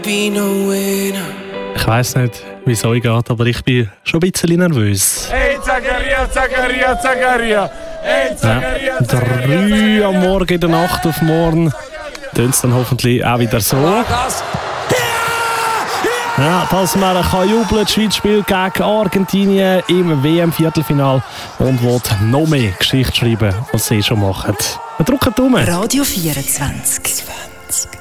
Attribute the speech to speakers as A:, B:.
A: Ich weiss nicht, wie es euch geht, aber ich bin schon ein bisschen nervös.
B: Hey Zaccaria, Zaccaria, Zaccaria! Hey Zaccaria, Zaccaria!
A: 3 am Morgen, in der Nacht auf morgen. Tönt es dann hoffentlich auch wieder so. Ja, dass man kann jubeln. Die Schweiz spielt gegen Argentinien im WM-Viertelfinal und will noch mehr Geschichte schreiben, als sie schon machen. Wir drücken die Daumen.
C: Radio 24.